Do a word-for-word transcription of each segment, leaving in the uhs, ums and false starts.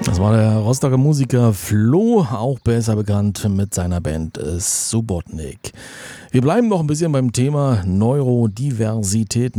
Das war der Rostocker Musiker Flo, auch besser bekannt mit seiner Band äh, Subotnik. Wir bleiben noch ein bisschen beim Thema Neurodiversität,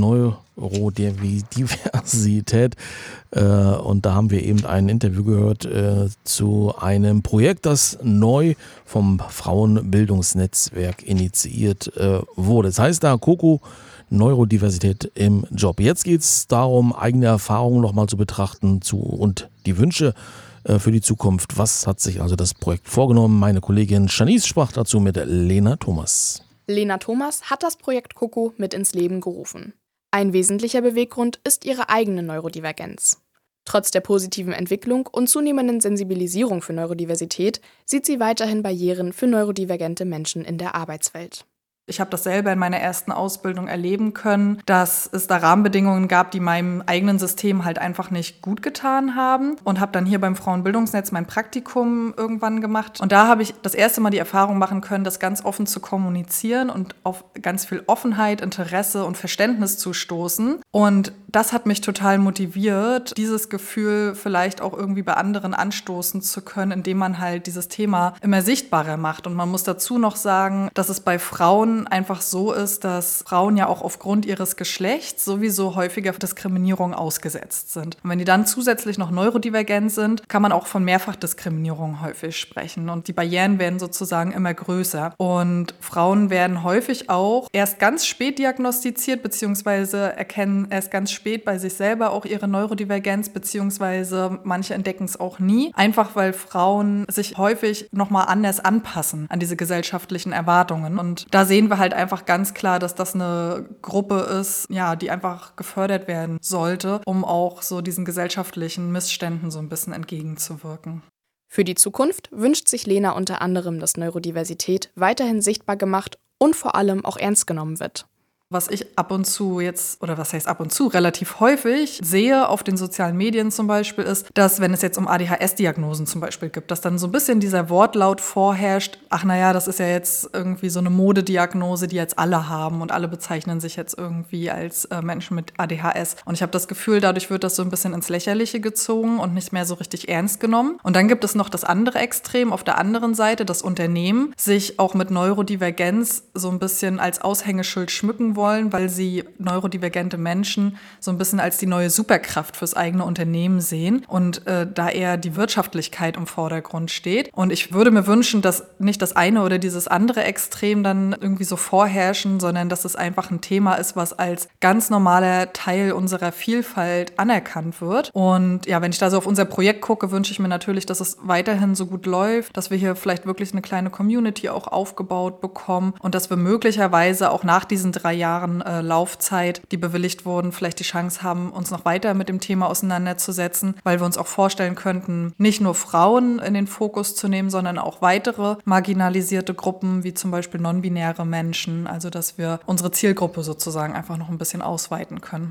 Neurodiversität. Äh, und da haben wir eben ein Interview gehört äh, zu einem Projekt, das neu vom Frauenbildungsnetzwerk initiiert äh, wurde. Das heißt da Coco, Neurodiversität im Job. Jetzt geht es darum, eigene Erfahrungen nochmal zu betrachten zu, und die Wünsche äh, für die Zukunft. Was hat sich also das Projekt vorgenommen? Meine Kollegin Janice sprach dazu mit Lena Thomas. Lena Thomas hat das Projekt Coco mit ins Leben gerufen. Ein wesentlicher Beweggrund ist ihre eigene Neurodivergenz. Trotz der positiven Entwicklung und zunehmenden Sensibilisierung für Neurodiversität sieht sie weiterhin Barrieren für neurodivergente Menschen in der Arbeitswelt. Ich habe das selber in meiner ersten Ausbildung erleben können, dass es da Rahmenbedingungen gab, die meinem eigenen System halt einfach nicht gut getan haben, und habe dann hier beim Frauenbildungsnetz mein Praktikum irgendwann gemacht. Und da habe ich das erste Mal die Erfahrung machen können, das ganz offen zu kommunizieren und auf ganz viel Offenheit, Interesse und Verständnis zu stoßen. Und das hat mich total motiviert, dieses Gefühl vielleicht auch irgendwie bei anderen anstoßen zu können, indem man halt dieses Thema immer sichtbarer macht. Und man muss dazu noch sagen, dass es bei Frauen einfach so ist, dass Frauen ja auch aufgrund ihres Geschlechts sowieso häufiger Diskriminierung ausgesetzt sind. Und wenn die dann zusätzlich noch neurodivergent sind, kann man auch von Mehrfachdiskriminierung häufig sprechen. Und die Barrieren werden sozusagen immer größer. Und Frauen werden häufig auch erst ganz spät diagnostiziert, beziehungsweise erkennen erst ganz spät bei sich selber auch ihre Neurodivergenz, beziehungsweise manche entdecken es auch nie. Einfach weil Frauen sich häufig nochmal anders anpassen an diese gesellschaftlichen Erwartungen. Und da sehen wir halt einfach ganz klar, dass das eine Gruppe ist, ja, die einfach gefördert werden sollte, um auch so diesen gesellschaftlichen Missständen so ein bisschen entgegenzuwirken. Für die Zukunft wünscht sich Lena unter anderem, dass Neurodiversität weiterhin sichtbar gemacht und vor allem auch ernst genommen wird. Was ich ab und zu jetzt, oder was heißt ab und zu, relativ häufig sehe auf den sozialen Medien zum Beispiel, ist, dass wenn es jetzt um A D H S-Diagnosen zum Beispiel gibt, dass dann so ein bisschen dieser Wortlaut vorherrscht, ach naja, das ist ja jetzt irgendwie so eine Modediagnose, die jetzt alle haben und alle bezeichnen sich jetzt irgendwie als äh, Menschen mit A D H S. Und ich habe das Gefühl, dadurch wird das so ein bisschen ins Lächerliche gezogen und nicht mehr so richtig ernst genommen. Und dann gibt es noch das andere Extrem, auf der anderen Seite, dass Unternehmen sich auch mit Neurodivergenz so ein bisschen als Aushängeschild schmücken wollen, weil sie neurodivergente Menschen so ein bisschen als die neue Superkraft fürs eigene Unternehmen sehen und äh, da eher die Wirtschaftlichkeit im Vordergrund steht. Und ich würde mir wünschen, dass nicht das eine oder dieses andere Extrem dann irgendwie so vorherrschen, sondern dass es einfach ein Thema ist, was als ganz normaler Teil unserer Vielfalt anerkannt wird. Und ja, wenn ich da so auf unser Projekt gucke, wünsche ich mir natürlich, dass es weiterhin so gut läuft, dass wir hier vielleicht wirklich eine kleine Community auch aufgebaut bekommen und dass wir möglicherweise auch nach diesen drei Jahren Äh, Laufzeit, die bewilligt wurden, vielleicht die Chance haben, uns noch weiter mit dem Thema auseinanderzusetzen, weil wir uns auch vorstellen könnten, nicht nur Frauen in den Fokus zu nehmen, sondern auch weitere marginalisierte Gruppen, wie zum Beispiel non-binäre Menschen, also dass wir unsere Zielgruppe sozusagen einfach noch ein bisschen ausweiten können.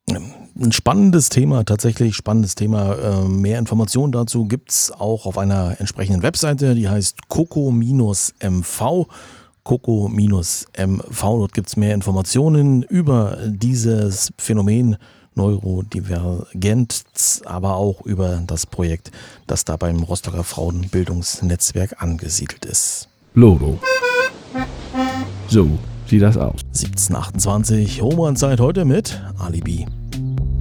Ein spannendes Thema, tatsächlich spannendes Thema. Mehr Informationen dazu gibt es auch auf einer entsprechenden Webseite, die heißt Coco M V. Coco M V. Dort gibt es mehr Informationen über dieses Phänomen Neurodivergenz, aber auch über das Projekt, das da beim Rostocker Frauenbildungsnetzwerk angesiedelt ist. Lodo. So sieht das aus. siebzehn Uhr achtundzwanzig, Homeland-Zeit heute mit Alibi.